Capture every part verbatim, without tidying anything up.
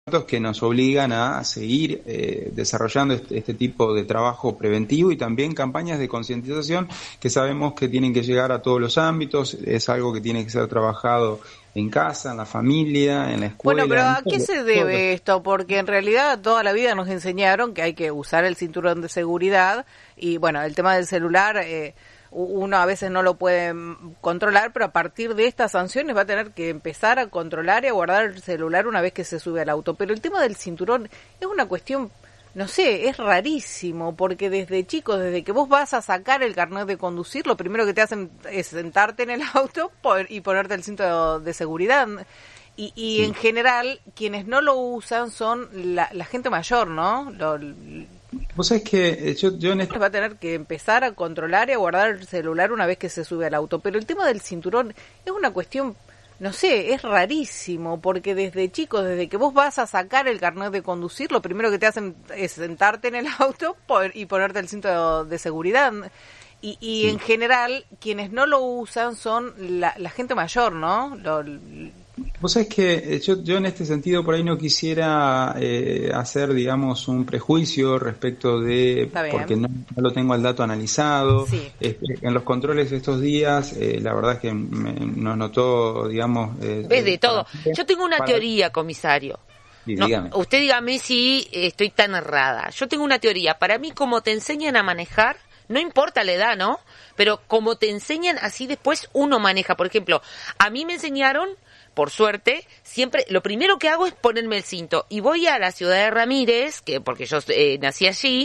que nos obligan a seguir eh, desarrollando este, este tipo de trabajo preventivo y también campañas de concientización que sabemos que tienen que llegar a todos los ámbitos. Es algo que tiene que ser trabajado en casa, en la familia, en la escuela. Bueno, pero ¿a qué se debe esto? Porque en realidad toda la vida nos enseñaron que hay que usar el cinturón de seguridad y bueno, el tema del celular... Eh, uno a veces no lo puede controlar, pero a partir de estas sanciones va a tener que empezar a controlar y a guardar el celular una vez que se sube al auto. Pero el tema del cinturón es una cuestión, no sé, es rarísimo, porque desde chicos, desde que vos vas a sacar el carnet de conducir, lo primero que te hacen es sentarte en el auto y ponerte el cinto de seguridad. Y, y sí. En general, quienes no lo usan son la, la gente mayor, ¿no? Lo, Vos sabés que yo, yo en este... va a tener que empezar a controlar y a guardar el celular una vez que se sube al auto. Pero el tema del cinturón es una cuestión, no sé, es rarísimo, porque desde chicos, desde que vos vas a sacar el carnet de conducir, lo primero que te hacen es sentarte en el auto y ponerte el cinto de seguridad. Y, y sí. En general, quienes no lo usan son la, la gente mayor, ¿no? Lo, Vos sabés que yo, yo en este sentido por ahí no quisiera eh, hacer, digamos, un prejuicio respecto de, porque no, no lo tengo al dato analizado. Sí. Eh, en los controles de estos días, eh, la verdad es que me, nos notó, digamos... Eh, Ves de todo. Para, yo tengo una para... teoría, comisario. Sí, no, dígame. Usted dígame si estoy tan errada. Yo tengo una teoría. Para mí, como te enseñan a manejar, no importa la edad, ¿no? Pero como te enseñan, así después uno maneja. Por ejemplo, a mí me enseñaron... Por suerte, siempre, lo primero que hago es ponerme el cinto. Y voy a la ciudad de Ramírez, que porque yo eh, nací allí,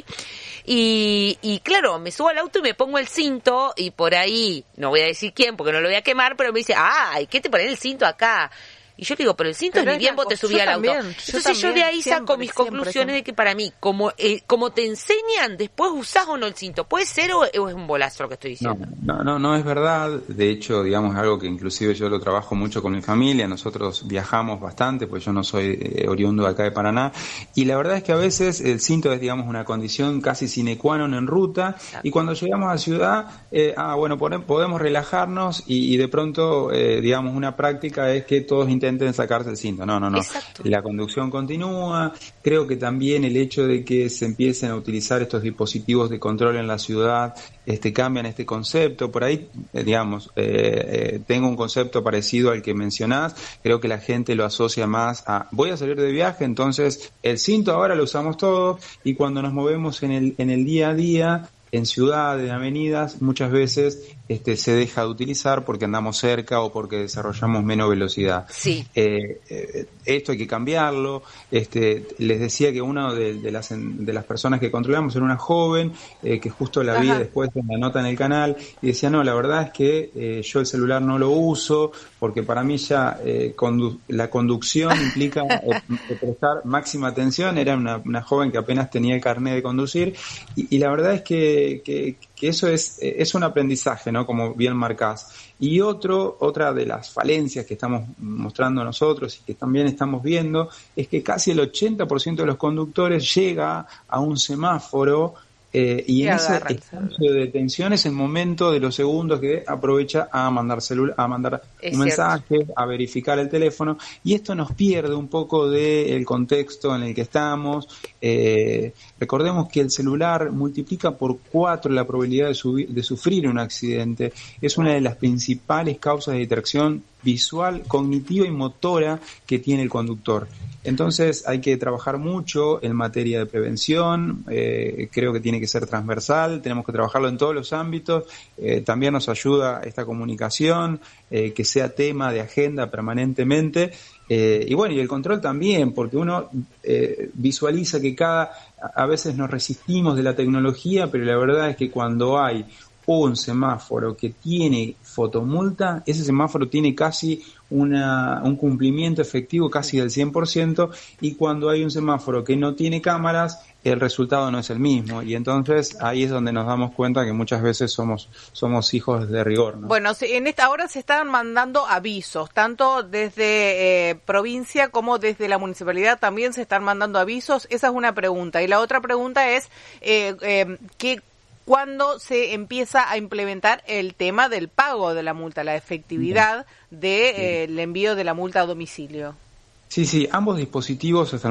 y, y claro, me subo al auto y me pongo el cinto, y por ahí, no voy a decir quién, porque no lo voy a quemar, pero me dice, ¡ay, qué te pones el cinto acá! Y yo le digo, pero el cinto pero es ni bien vos te subí al auto. También, Entonces yo, también, yo de ahí siempre, saco mis siempre, conclusiones siempre. de que para mí, como eh, como te enseñan, después usás o no el cinto. ¿Puede ser o, o es un bolazo lo que estoy diciendo? No, no, no, no es verdad. De hecho, digamos, es algo que inclusive yo lo trabajo mucho con mi familia. Nosotros viajamos bastante, pues yo no soy eh, oriundo de acá de Paraná. Y la verdad es que a veces el cinto es, digamos, una condición casi sine qua non en ruta. Claro. Y cuando llegamos a ciudad, eh, ah, bueno, podemos relajarnos y, y de pronto, eh, digamos, una práctica es que todos intenten sacarse el cinto. No, no, no. Exacto. La conducción continúa. Creo que también el hecho de que se empiecen a utilizar estos dispositivos de control en la ciudad este, cambian este concepto. Por ahí, eh, digamos, eh, eh, tengo un concepto parecido al que mencionás. Creo que la gente lo asocia más a voy a salir de viaje, entonces el cinto ahora lo usamos todos y cuando nos movemos en el, en el día a día, en ciudades, en avenidas, muchas veces este, se deja de utilizar porque andamos cerca o porque desarrollamos menos velocidad. Sí. Eh, eh, esto hay que cambiarlo. Este, les decía que una de, de, las, de las personas que controlamos era una joven eh, que justo la vi Ajá. después en la nota en el canal y decía, no, la verdad es que eh, yo el celular no lo uso porque para mí ya eh, condu- la conducción implica eh, prestar máxima atención. Era una, una joven que apenas tenía el carnet de conducir y, y la verdad es que, que, que eso es, es un aprendizaje, ¿no? Como bien marcás. Y otro, otra de las falencias que estamos mostrando nosotros y que también estamos viendo es que casi el ochenta por ciento de los conductores llega a un semáforo eh, y en ese espacio de detención es el momento de los segundos que aprovecha a mandar celular, a mandar es un cierto. mensaje, a verificar el teléfono y esto nos pierde un poco del contexto en el que estamos. Eh, recordemos que el celular multiplica por cuatro la probabilidad de, subir, de sufrir un accidente. Es una de las principales causas de distracción visual, cognitiva y motora que tiene el conductor. Entonces hay que trabajar mucho en materia de prevención, eh, creo que tiene que ser transversal, tenemos que trabajarlo en todos los ámbitos, eh, también nos ayuda esta comunicación, eh, que sea tema de agenda permanentemente, eh, y bueno, y el control también, porque uno eh, visualiza que cada, a veces nos resistimos de la tecnología, pero la verdad es que cuando hay un semáforo que tiene fotomulta, ese semáforo tiene casi una, un cumplimiento efectivo casi del cien por ciento y cuando hay un semáforo que no tiene cámaras, el resultado no es el mismo y entonces ahí es donde nos damos cuenta que muchas veces somos somos hijos de rigor, ¿no? Bueno, en esta hora se están mandando avisos, tanto desde eh, provincia como desde la municipalidad también se están mandando avisos, esa es una pregunta y la otra pregunta es eh, eh, ¿qué ¿cuándo se empieza a implementar el tema del pago de la multa, la efectividad del de, eh, envío de la multa a domicilio? Sí, sí, ambos dispositivos están